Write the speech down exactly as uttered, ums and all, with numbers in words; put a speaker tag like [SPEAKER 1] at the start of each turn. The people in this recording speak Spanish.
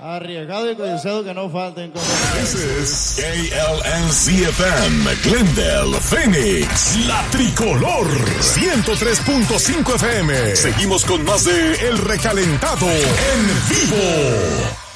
[SPEAKER 1] Arriesgado y codiciado que no falten.
[SPEAKER 2] Ese es K L N C F M, Glendale, Phoenix, la tricolor, ciento tres punto cinco F M. Seguimos con más de El Recalentado en vivo.